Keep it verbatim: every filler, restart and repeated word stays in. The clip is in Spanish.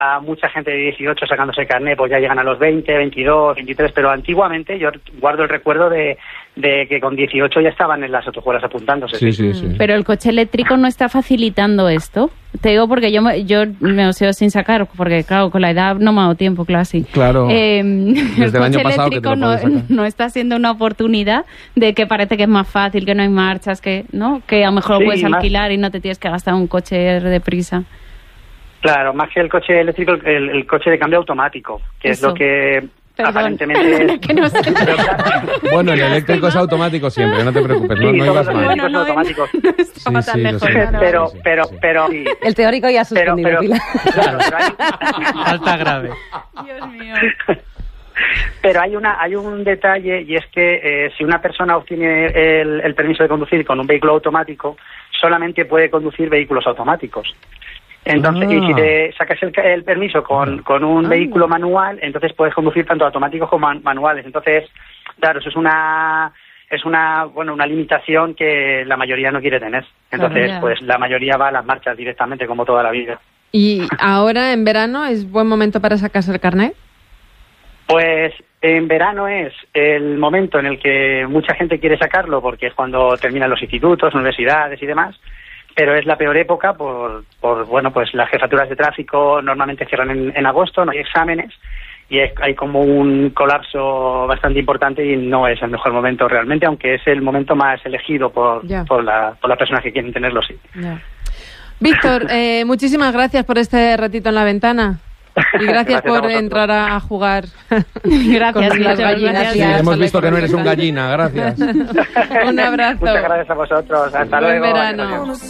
a mucha gente de dieciocho sacándose carnet, pues ya llegan a los veinte, veintidós, veintitrés, pero antiguamente yo guardo el recuerdo de, de que con dieciocho ya estaban en las autoescuelas apuntándose. Sí, sí, sí. Pero el coche eléctrico no está facilitando esto. Te digo porque yo me, yo me oseo sin sacar, porque claro, con la edad no me ha dado tiempo, claro, sí. Claro. Eh, el el año coche pasado que eléctrico te lo no, puedes sacar. no está siendo una oportunidad de que parece que es más fácil, que no hay marchas, que no, que a lo mejor Sí, lo puedes más... alquilar y no te tienes que gastar un coche deprisa. Claro, más que el coche eléctrico, el, el coche de cambio automático, que Eso. es lo que Perdón, aparentemente perdona, es... que no sé. Bueno, el eléctrico es automático siempre, no te preocupes, no, Sí, no todos ibas los mal. eléctricos son automáticos. No, no estaba Sí, tan sí, lo lejos. sé. claro. pero, sí, pero, sí. pero, sí. El teórico ya ha pero, suspendido, pero, Pilar. claro, pero hay, Falta grave. Dios mío. pero hay una, hay un detalle, y es que eh, si una persona obtiene el, el permiso de conducir con un vehículo automático, solamente puede conducir vehículos automáticos. Entonces, Ah. y si te sacas el, el permiso con, con un Ah. vehículo manual, entonces puedes conducir tanto automáticos como man- manuales. Entonces, claro, eso es una es una bueno una limitación que la mayoría no quiere tener. Entonces, Claro, ya. pues la mayoría va a las marchas directamente, como toda la vida. ¿Y ahora, en verano, es buen momento para sacarse el carnet? Pues en verano es el momento en el que mucha gente quiere sacarlo, porque es cuando terminan los institutos, universidades y demás. Pero es la peor época por, por bueno, pues las jefaturas de tráfico normalmente cierran en, en agosto, no hay exámenes y es, hay como un colapso bastante importante y no es el mejor momento realmente, aunque es el momento más elegido por, Ya. por, la, por las personas que quieren tenerlo, sí. Ya. Víctor, eh, muchísimas gracias por este ratito en la ventana. Y gracias, Gracias a por vosotros. entrar a, a jugar. Gracias, Con las muchas gallinas. gracias. Sí, Ya, hemos sale visto por que no eres un ventana. gallina, gracias. Un abrazo. Muchas gracias a vosotros. Hasta Buen luego. verano. Adiós.